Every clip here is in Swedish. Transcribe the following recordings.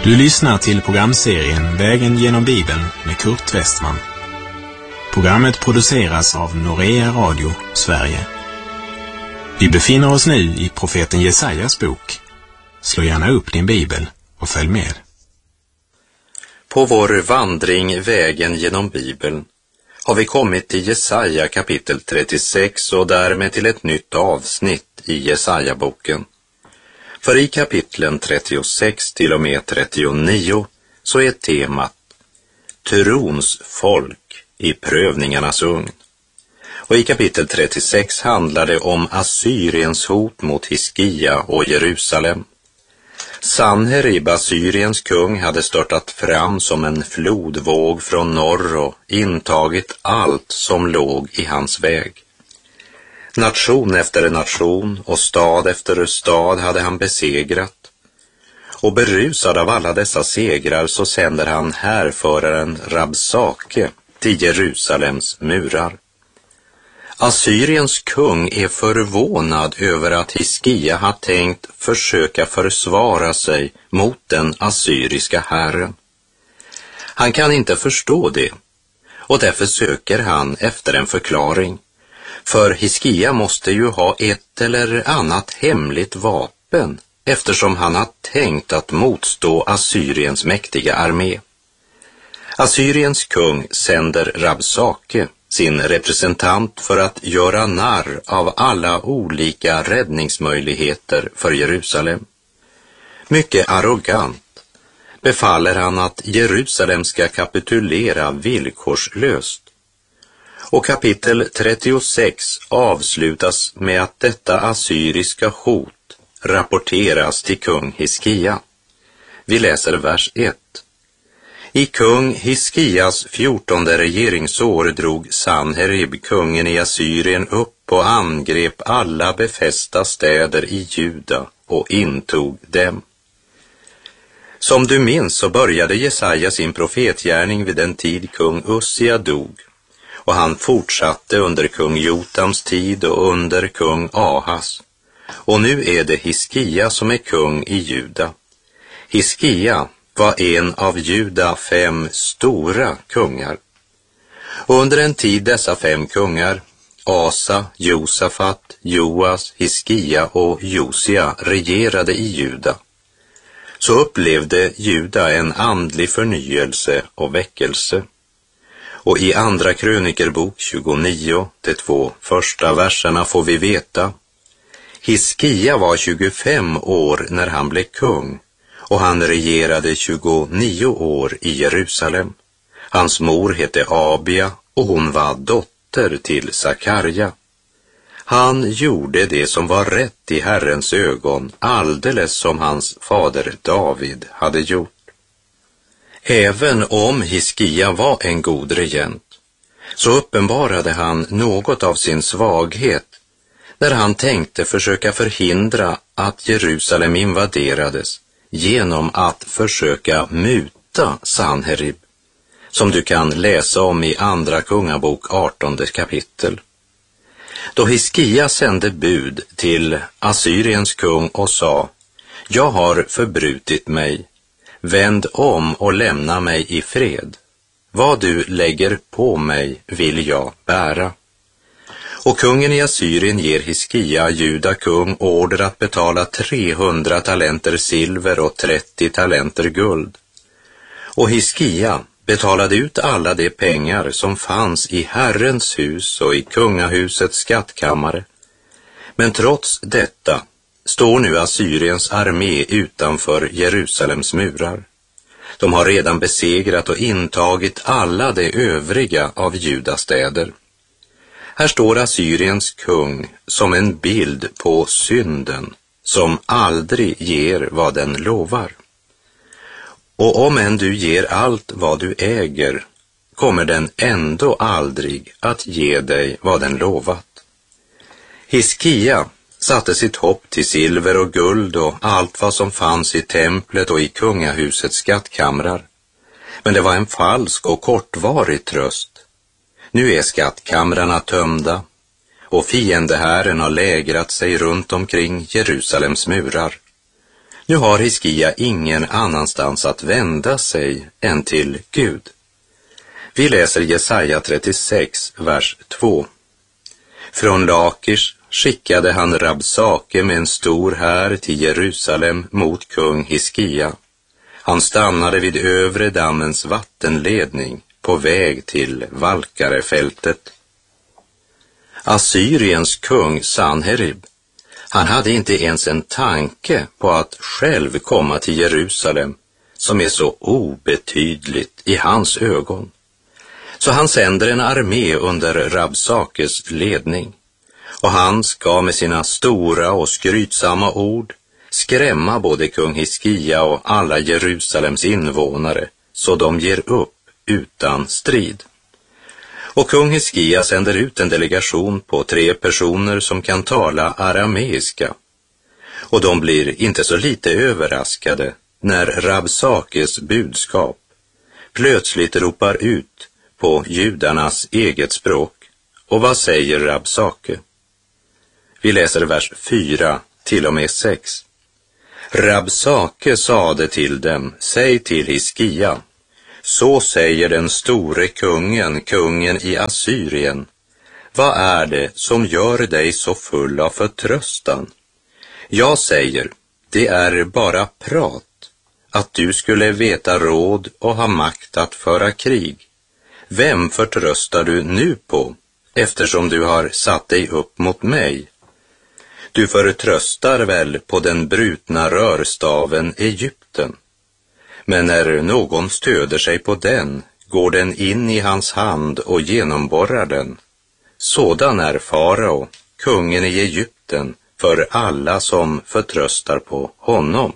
Du lyssnar till programserien Vägen genom Bibeln med Kurt Westman. Programmet produceras av Norea Radio, Sverige. Vi befinner oss nu i profeten Jesajas bok. Slå gärna upp din bibel och följ med. På vår vandring Vägen genom Bibeln har vi kommit till Jesaja kapitel 36 och därmed till ett nytt avsnitt i Jesaja-boken. För i kapitlen 36 till och med 39 så är temat trons folk i prövningarnas ugn. Och i kapitel 36 handlar det om Assyriens hot mot Hiskia och Jerusalem. Sanherib, Assyriens kung, hade störtat fram som en flodvåg från norr och intagit allt som låg i hans väg. Nation efter nation och stad efter stad hade han besegrat. Och berusad av alla dessa segrar så sänder han härföraren Rabsake till Jerusalems murar. Assyriens kung är förvånad över att Hiskia har tänkt försöka försvara sig mot den assyriska herren. Han kan inte förstå det och därför söker han efter en förklaring. För Hiskia måste ju ha ett eller annat hemligt vapen eftersom han har tänkt att motstå Assyriens mäktiga armé. Assyriens kung sänder Rabsake, sin representant, för att göra narr av alla olika räddningsmöjligheter för Jerusalem. Mycket arrogant befaller han att Jerusalem ska kapitulera villkorslöst. Och kapitel 36 avslutas med att detta assyriska hot rapporteras till kung Hiskia. Vi läser vers 1. I kung Hiskias 14:e regeringsår drog Sanherib, kungen i Assyrien, upp och angrep alla befästa städer i Juda och intog dem. Som du minns så började Jesaja sin profetgärning vid den tid kung Ussia dog. Och han fortsatte under kung Jotams tid och under kung Ahas. Och nu är det Hiskia som är kung i Juda. Hiskia var en av Juda 5 stora kungar. Och under en tid dessa 5 kungar, Asa, Josafat, Joas, Hiskia och Josia, regerade i Juda, så upplevde Juda en andlig förnyelse och väckelse. Och i andra krönikerbok 29, de 2 första verserna får vi veta: Hiskia var 25 år när han blev kung och han regerade 29 år i Jerusalem. Hans mor hette Abia och hon var dotter till Sakarja. Han gjorde det som var rätt i Herrens ögon, alldeles som hans fader David hade gjort. Även om Hiskia var en god regent så uppenbarade han något av sin svaghet när han tänkte försöka förhindra att Jerusalem invaderades genom att försöka muta Sanherib, som du kan läsa om i andra kungabok 18:e kapitel. Då Hiskia sände bud till Assyriens kung och sa: jag har förbrutit mig, vänd om och lämna mig i fred. Vad du lägger på mig vill jag bära. Och kungen i Assyrien ger Hiskia, Juda kung, order att betala 300 talenter silver och 30 talenter guld. Och Hiskia betalade ut alla de pengar som fanns i Herrens hus och i kungahusets skattkammare. Men trots detta står nu Assyriens armé utanför Jerusalems murar. De har redan besegrat och intagit alla de övriga av Judas städer. Här står Assyriens kung som en bild på synden som aldrig ger vad den lovar. Och om än du ger allt vad du äger, kommer den ändå aldrig att ge dig vad den lovat. Hiskia satte sitt hopp till silver och guld och allt vad som fanns i templet och i kungahusets skattkamrar. Men det var en falsk och kortvarig tröst. Nu är skattkamrarna tömda och fiendehären har lägrat sig runt omkring Jerusalems murar. Nu har Hiskia ingen annanstans att vända sig än till Gud. Vi läser Jesaja 36, vers 2. Från Lakish skickade han Rabsake med en stor här till Jerusalem mot kung Hiskia. Han stannade vid övre dammens vattenledning på väg till Valkarefältet. Assyriens kung Sanherib, han hade inte ens en tanke på att själv komma till Jerusalem, som är så obetydligt i hans ögon. Så han sänder en armé under Rabsakes ledning, och han ska med sina stora och skrytsamma ord skrämma både kung Hiskia och alla Jerusalems invånare, så de ger upp utan strid. Och kung Hiskia sänder ut en delegation på 3 personer som kan tala arameiska. Och de blir inte så lite överraskade när Rabsakes budskap plötsligt ropar ut på judarnas eget språk. Och vad säger Rabsake? Vi läser vers 4 till och med 6. Rabsake sade till dem, säg till Hiskia, så säger den store kungen, kungen i Assyrien, vad är det som gör dig så full av förtröstan? Jag säger, det är bara prat, att du skulle veta råd och ha makt att föra krig. Vem förtröstar du nu på, eftersom du har satt dig upp mot mig? Du förtröstar väl på den brutna rörstaven Egypten. Men när någon stöder sig på den, går den in i hans hand och genomborrar den. Sådan är farao, kungen i Egypten, för alla som förtröstar på honom.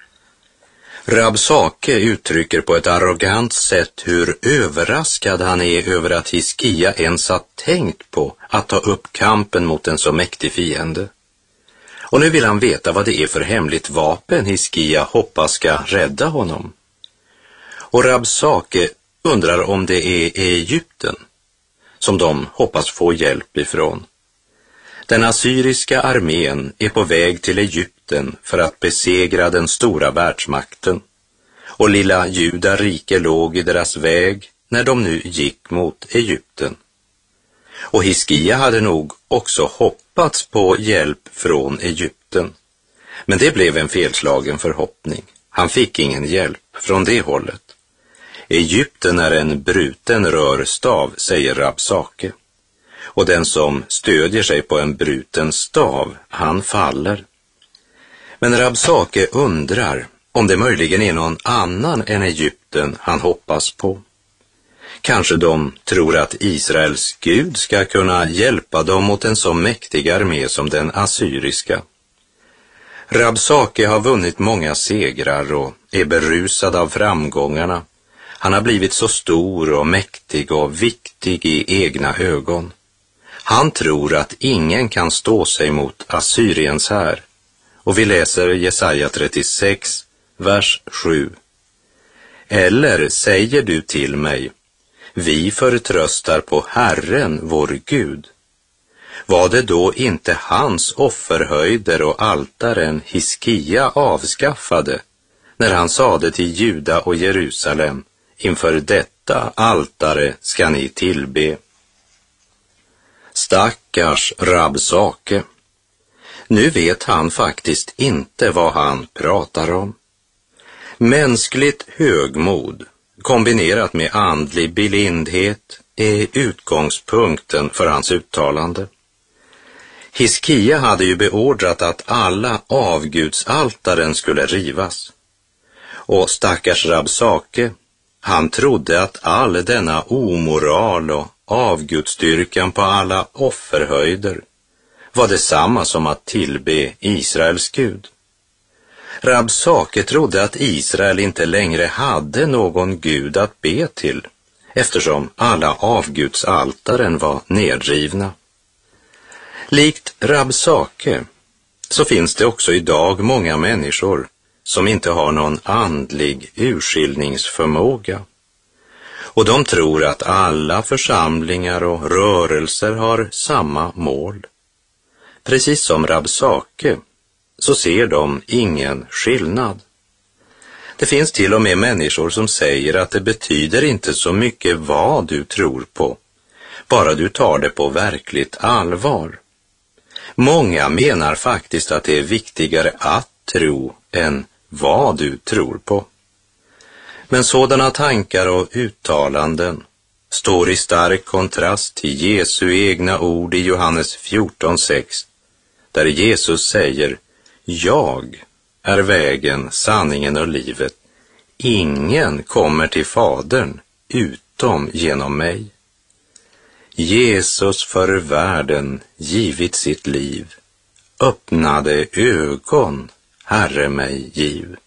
Rabsake uttrycker på ett arrogant sätt hur överraskad han är över att Hiskia ens har tänkt på att ta upp kampen mot en så mäktig fiende. Och nu vill han veta vad det är för hemligt vapen Hiskia hoppas ska rädda honom. Och Rabsake undrar om det är Egypten som de hoppas få hjälp ifrån. Den assyriska armén är på väg till Egypten för att besegra den stora världsmakten. Och lilla Judarike låg i deras väg när de nu gick mot Egypten. Och Hiskia hade nog också hoppats på hjälp från Egypten. Men det blev en felslagen förhoppning. Han fick ingen hjälp från det hållet. Egypten är en bruten rörstav, säger Rabsake. Och den som stödjer sig på en bruten stav, han faller. Men Rabsake undrar om det möjligen är någon annan än Egypten han hoppas på. Kanske de tror att Israels Gud ska kunna hjälpa dem mot en så mäktig armé som den assyriska. Rabsake har vunnit många segrar och är berusad av framgångarna. Han har blivit så stor och mäktig och viktig i egna ögon. Han tror att ingen kan stå sig mot Assyriens här. Och vi läser Jesaja 36, vers 7. Eller säger du till mig, vi förtröstar på Herren, vår Gud. Var det då inte hans offerhöjder och altaren Hiskia avskaffade, när han sade till Juda och Jerusalem, inför detta altare ska ni tillbe? Stackars Rabsake. Nu vet han faktiskt inte vad han pratar om. Mänskligt högmod kombinerat med andlig blindhet är utgångspunkten för hans uttalande. Hiskia hade ju beordrat att alla avgudsaltaren skulle rivas. Och stackars Rabsake, han trodde att all denna omoral och avgudstyrkan på alla offerhöjder var detsamma som att tillbe Israels Gud. Rabsake trodde att Israel inte längre hade någon gud att be till, eftersom alla avgudsaltaren var nedrivna. Likt Rabsake så finns det också idag många människor som inte har någon andlig urskiljningsförmåga. Och de tror att alla församlingar och rörelser har samma mål. Precis som Rabsake så ser de ingen skillnad. Det finns till och med människor som säger att det betyder inte så mycket vad du tror på, bara du tar det på verkligt allvar. Många menar faktiskt att det är viktigare att tro än vad du tror på. Men sådana tankar och uttalanden står i stark kontrast till Jesu egna ord i Johannes 14:6, där Jesus säger: jag är vägen, sanningen och livet. Ingen kommer till Fadern utom genom mig. Jesus för världen givit sitt liv, öppnade ögon, Herre mig giv.